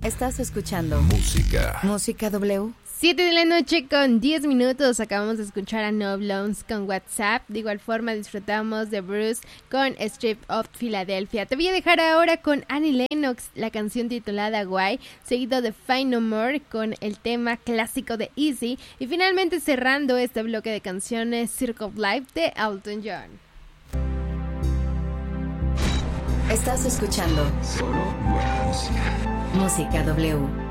Estás escuchando Música W. 7 de la noche con 10 minutos. Acabamos de escuchar a No Blondes con WhatsApp. De igual forma disfrutamos de Bruce con Strip of Philadelphia. Te voy a dejar ahora con Annie Lennox, la canción titulada Why, seguido de Find No More con el tema clásico de Easy. Y finalmente cerrando este bloque de canciones, Circle of Life de Elton John. Estás escuchando Solo buena música. Música W.